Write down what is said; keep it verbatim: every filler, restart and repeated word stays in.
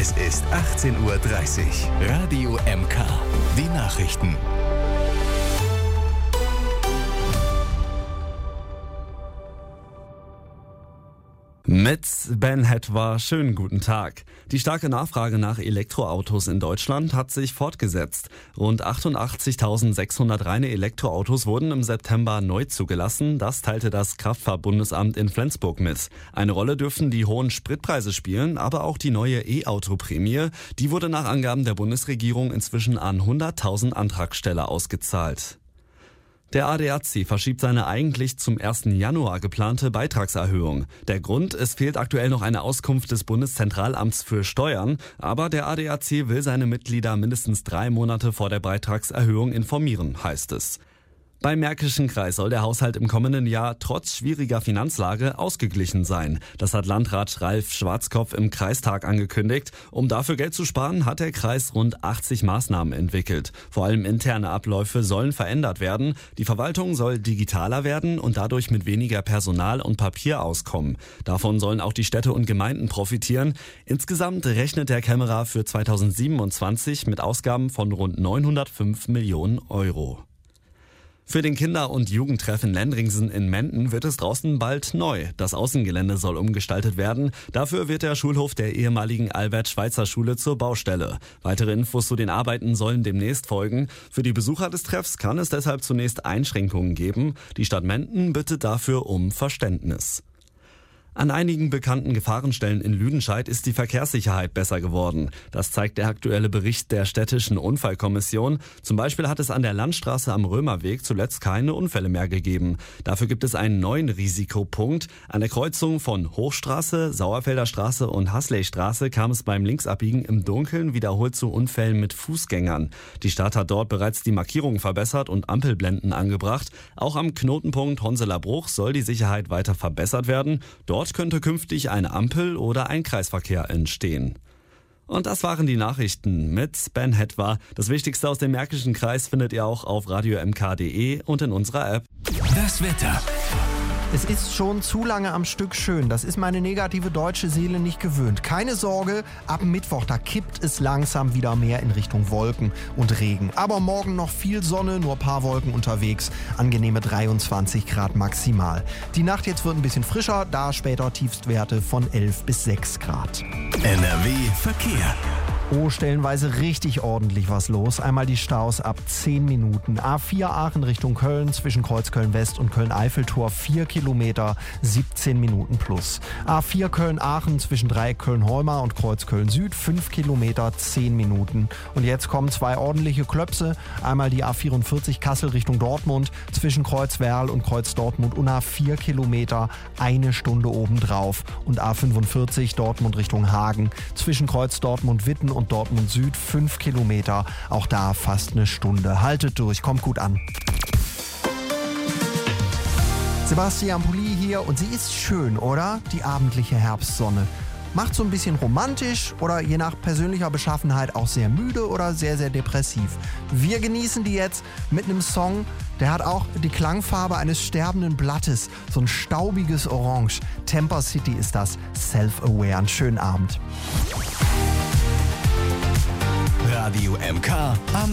Es ist achtzehn Uhr dreißig. Radio M K. Die Nachrichten. Mit Ben Hetwa, schönen guten Tag. Die starke Nachfrage nach Elektroautos in Deutschland hat sich fortgesetzt. Rund achtundachtzigtausendsechshundert reine Elektroautos wurden im September neu zugelassen. Das teilte das Kraftfahrtbundesamt in Flensburg mit. Eine Rolle dürften die hohen Spritpreise spielen, aber auch die neue E-Auto-Prämie. Die wurde nach Angaben der Bundesregierung inzwischen an hunderttausend Antragsteller ausgezahlt. Der A D A C verschiebt seine eigentlich zum ersten Januar geplante Beitragserhöhung. Der Grund, es fehlt aktuell noch eine Auskunft des Bundeszentralamts für Steuern, aber der A D A C will seine Mitglieder mindestens drei Monate vor der Beitragserhöhung informieren, heißt es. Beim Märkischen Kreis soll der Haushalt im kommenden Jahr trotz schwieriger Finanzlage ausgeglichen sein. Das hat Landrat Ralf Schwarzkopf im Kreistag angekündigt. Um dafür Geld zu sparen, hat der Kreis rund achtzig Maßnahmen entwickelt. Vor allem interne Abläufe sollen verändert werden. Die Verwaltung soll digitaler werden und dadurch mit weniger Personal und Papier auskommen. Davon sollen auch die Städte und Gemeinden profitieren. Insgesamt rechnet der Kämmerer für zweitausendsiebenundzwanzig mit Ausgaben von rund neunhundertfünf Millionen Euro. Für den Kinder- und Jugendtreff in Lendringsen in Menden wird es draußen bald neu. Das Außengelände soll umgestaltet werden. Dafür wird der Schulhof der ehemaligen Albert-Schweitzer-Schule zur Baustelle. Weitere Infos zu den Arbeiten sollen demnächst folgen. Für die Besucher des Treffs kann es deshalb zunächst Einschränkungen geben. Die Stadt Menden bittet dafür um Verständnis. An einigen bekannten Gefahrenstellen in Lüdenscheid ist die Verkehrssicherheit besser geworden. Das zeigt der aktuelle Bericht der städtischen Unfallkommission. Zum Beispiel hat es an der Landstraße am Römerweg zuletzt keine Unfälle mehr gegeben. Dafür gibt es einen neuen Risikopunkt. An der Kreuzung von Hochstraße, Sauerfelder Straße und Hasleystraße kam es beim Linksabbiegen im Dunkeln wiederholt zu Unfällen mit Fußgängern. Die Stadt hat dort bereits die Markierungen verbessert und Ampelblenden angebracht. Auch am Knotenpunkt Honseler Bruch soll die Sicherheit weiter verbessert werden. Dort Dort könnte künftig eine Ampel oder ein Kreisverkehr entstehen. Und das waren die Nachrichten mit Ben Hetwa. Das Wichtigste aus dem Märkischen Kreis findet ihr auch auf radio m k punkt d e und in unserer App. Das Wetter. Es ist schon zu lange am Stück schön. Das ist meine negative deutsche Seele nicht gewöhnt. Keine Sorge, ab Mittwoch, da kippt es langsam wieder mehr in Richtung Wolken und Regen. Aber morgen noch viel Sonne, nur ein paar Wolken unterwegs. Angenehme dreiundzwanzig Grad maximal. Die Nacht jetzt wird ein bisschen frischer, da später Tiefstwerte von elf bis sechs Grad. N R W Verkehr. Oh, stellenweise richtig ordentlich was los. Einmal die Staus ab zehn Minuten. A vier Aachen Richtung Köln zwischen Kreuzköln-West und Köln-Eiffeltor vier Kilometer, siebzehn Minuten plus. A vier Köln-Aachen zwischen Dreieck Köln-Holmar und Kreuz-Köln-Süd fünf Kilometer, zehn Minuten. Und jetzt kommen zwei ordentliche Klöpse. Einmal die A vierundvierzig Kassel Richtung Dortmund zwischen Kreuz-Werl und Kreuz-Dortmund und A vier Kilometer, eine Stunde obendrauf. Und A fünfundvierzig Dortmund Richtung Hagen zwischen Kreuz-Dortmund-Witten und Dortmund Süd fünf Kilometer, auch da fast eine Stunde. Haltet durch, kommt gut an. Sebastian Pulli hier und sie ist schön, oder? Die abendliche Herbstsonne. Macht so ein bisschen romantisch oder je nach persönlicher Beschaffenheit auch sehr müde oder sehr, sehr depressiv. Wir genießen die jetzt mit einem Song, der hat auch die Klangfarbe eines sterbenden Blattes. So ein staubiges Orange. Temper City ist das. Self-Aware. Einen schönen Abend. Radio M K am